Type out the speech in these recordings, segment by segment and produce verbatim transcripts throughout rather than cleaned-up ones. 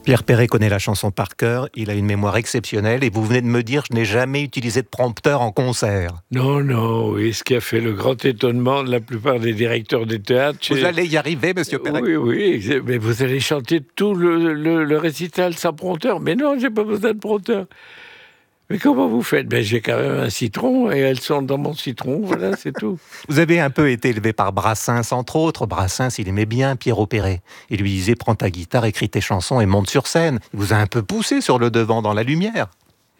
Pierre Perret connaît la chanson par cœur, il a une mémoire exceptionnelle et vous venez de me dire je n'ai jamais utilisé de prompteur en concert. Non, non, oui, ce qui a fait le grand étonnement de la plupart des directeurs des théâtres. Vous allez y arriver, monsieur Perret? Oui, oui, mais vous allez chanter tout le, le, le récital sans prompteur. Mais non, j'ai pas besoin de prompteur. Mais comment vous faites? Ben, j'ai quand même un citron et elles sont dans mon citron, voilà, c'est tout. Vous avez un peu été élevé par Brassens, entre autres. Brassens, il aimait bien Pierrot Perret. Il lui disait, prends ta guitare, écris tes chansons et monte sur scène. Il vous a un peu poussé sur le devant, dans la lumière.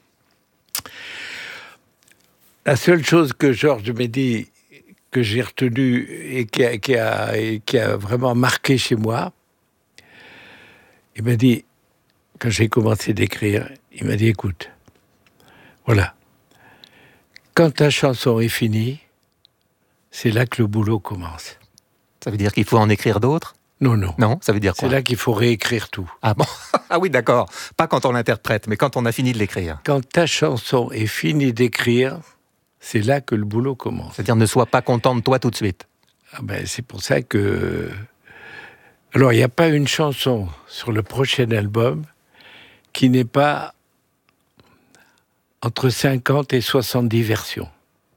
La seule chose que Georges m'a dit, que j'ai retenu et qui a, qui, a, et qui a vraiment marqué chez moi, il m'a dit, quand j'ai commencé d'écrire, il m'a dit, écoute, voilà. Quand ta chanson est finie, c'est là que le boulot commence. Ça veut dire qu'il faut en écrire d'autres? Non, non. Non, ça veut dire quoi? C'est là qu'il faut réécrire tout. Ah bon? Ah oui, d'accord. Pas quand on l'interprète, mais quand on a fini de l'écrire. Quand ta chanson est finie d'écrire, c'est là que le boulot commence. C'est-à-dire ne sois pas content de toi tout de suite. Ah ben, c'est pour ça que... Alors, il n'y a pas une chanson sur le prochain album qui n'est pas entre cinquante et soixante-dix versions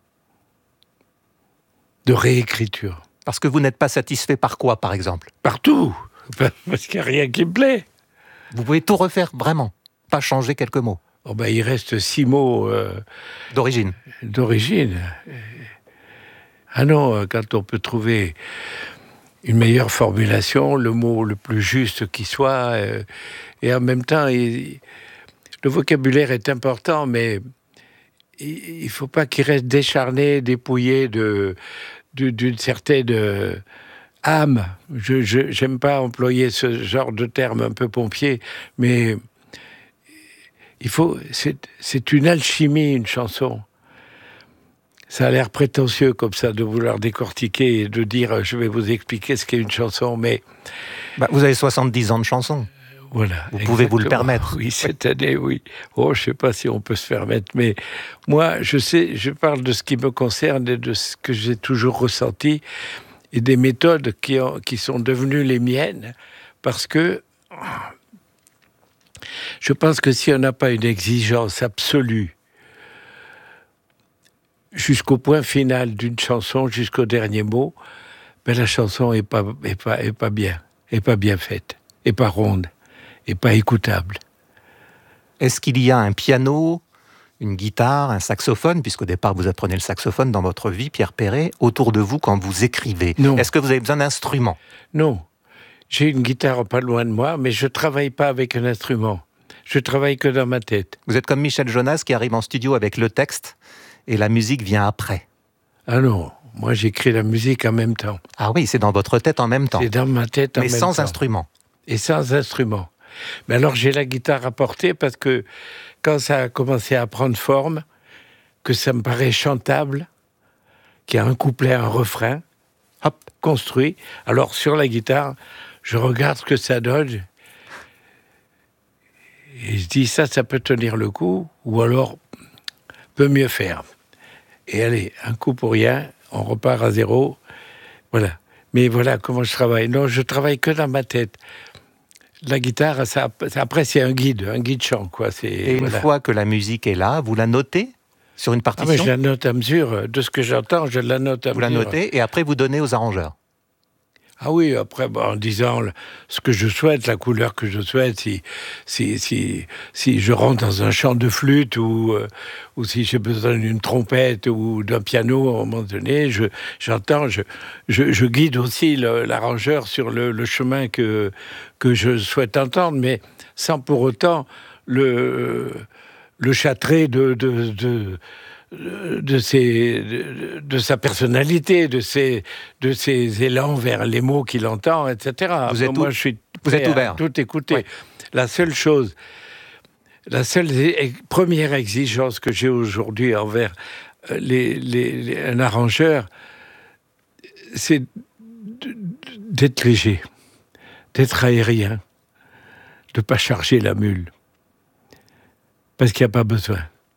de réécriture. Parce que vous n'êtes pas satisfait par quoi, par exemple? Partout. Parce qu'il n'y a rien qui me plaît. Vous pouvez tout refaire, vraiment? Pas changer quelques mots? Oh ben, il reste six mots... Euh, d'origine. D'origine. Ah non, quand on peut trouver une meilleure formulation, le mot le plus juste qui soit, euh, et en même temps... Il, le vocabulaire est important, mais il ne faut pas qu'il reste décharné, dépouillé de, de, d'une certaine euh, âme. Je n'aime pas employer ce genre de terme un peu pompier, mais il faut, c'est, c'est une alchimie, une chanson. Ça a l'air prétentieux comme ça de vouloir décortiquer et de dire je vais vous expliquer ce qu'est une chanson, mais... Bah, vous avez soixante-dix ans de chansons. Voilà, vous exactement. Pouvez vous le permettre. Oui, cette année, oui. Oh, je ne sais pas si on peut se permettre, mais moi, je sais, je parle de ce qui me concerne et de ce que j'ai toujours ressenti et des méthodes qui, ont, qui sont devenues les miennes, parce que je pense que si on n'a pas une exigence absolue jusqu'au point final d'une chanson, jusqu'au dernier mot, ben la chanson n'est pas, est pas, est pas bien, n'est pas bien faite, n'est pas ronde. Et pas écoutable. Est-ce qu'il y a un piano, une guitare, un saxophone, puisqu'au départ vous apprenez le saxophone dans votre vie, Pierre Perret, autour de vous quand vous écrivez? Non. Est-ce que vous avez besoin d'instruments? Non. J'ai une guitare pas loin de moi, mais je ne travaille pas avec un instrument. Je travaille que dans ma tête. Vous êtes comme Michel Jonas qui arrive en studio avec le texte et la musique vient après. Ah non, moi j'écris la musique en même temps. Ah oui, c'est dans votre tête en même temps. C'est dans ma tête en mais même temps. Mais sans instrument. Et sans instrument. Mais alors j'ai la guitare à portée parce que quand ça a commencé à prendre forme, que ça me paraît chantable, qu'il y a un couplet, un refrain, hop, construit. Alors sur la guitare, je regarde ce que ça donne et je dis ça, ça peut tenir le coup, ou alors peut mieux faire. Et allez, un coup pour rien, on repart à zéro, voilà. Mais voilà comment je travaille. Non, je travaille que dans ma tête. La guitare, ça, après, c'est un guide, un guide chant, quoi. C'est, et une voilà. fois que la musique est là, vous la notez sur une partition? Ah, mais je la note à mesure. De ce que j'entends, je la note à vous mesure. Vous la notez et après, vous donnez aux arrangeurs? Ah oui, après, bon, en disant ce que je souhaite, la couleur que je souhaite, si, si, si, si je rentre dans un chant de flûte ou, euh, ou si j'ai besoin d'une trompette ou d'un piano, à un moment donné, je, j'entends, je, je, je guide aussi le, l'arrangeur sur le, le chemin que, que je souhaite entendre, mais sans pour autant le, le châtrer de... de, de De, ses, de, de sa personnalité, de ses, de ses élans vers les mots qu'il entend, et cetera. Vous êtes, moi, tout, je suis vous êtes ouvert. à tout écouter. Oui. La seule chose, la seule e- première exigence que j'ai aujourd'hui envers les, les, les, un arrangeur, c'est d'être léger, d'être aérien, de ne pas charger la mule. Parce qu'il n'y a pas besoin.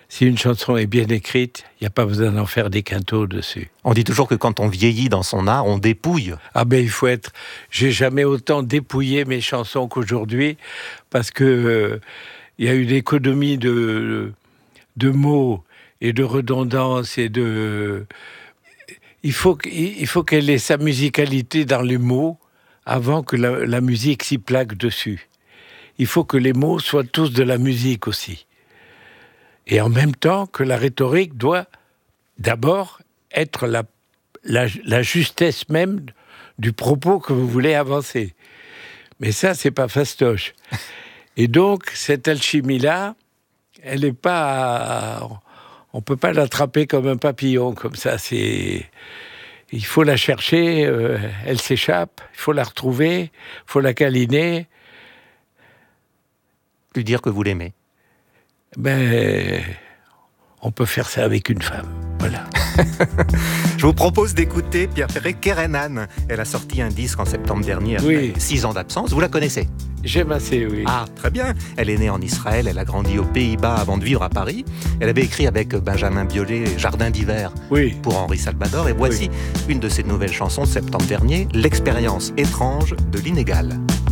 Si une chanson est bien écrite, il n'y a pas besoin d'en faire des quintaux dessus. On dit toujours que quand on vieillit dans son art, on dépouille. Ah ben il faut être... J'ai jamais autant dépouillé mes chansons qu'aujourd'hui, parce que euh, il y a une économie de, de mots et de redondance et de... Il faut, il faut qu'elle ait sa musicalité dans les mots avant que la, la musique s'y plaque dessus. Il faut que les mots soient tous de la musique aussi. Et en même temps que la rhétorique doit d'abord être la, la, la justesse même du propos que vous voulez avancer. Mais ça, c'est pas fastoche. Et donc, cette alchimie-là, elle n'est pas... On ne peut pas l'attraper comme un papillon, comme ça. C'est... Il faut la chercher, euh, elle s'échappe, il faut la retrouver, il faut la câliner. Lui dire que vous l'aimez. Ben, on peut faire ça avec une femme, voilà. Je vous propose d'écouter Pierre Perret, Kerenan. Elle a sorti un disque en septembre dernier, après oui. six ans d'absence. Vous la connaissez? J'aime assez, oui. Ah, très bien. Elle est née en Israël, elle a grandi aux Pays-Bas avant de vivre à Paris. Elle avait écrit avec Benjamin Biolay Jardin d'hiver oui. pour Henri Salvador. Et voici oui. une de ses nouvelles chansons de septembre dernier, L'expérience étrange de l'inégal.